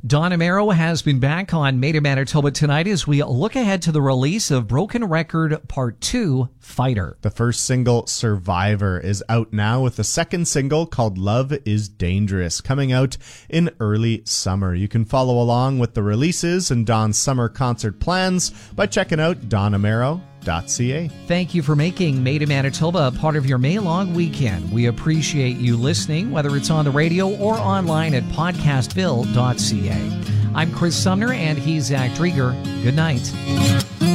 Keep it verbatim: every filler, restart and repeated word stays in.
Don Amaro has been back on Made in Manitoba tonight as we look ahead to the release of Broken Record Part two, Fighter. The first single, Survivor, is out now, with the second single called Love is Dangerous coming out in early summer. You can follow along with the releases and Don's summer concert plans by checking out don amaro dot c a. Thank you for making Made in Manitoba a part of your May long weekend. We appreciate you listening, whether it's on the radio or online at podcastville dot c a. I'm Chris Sumner, and he's Zach Drieger. Good night.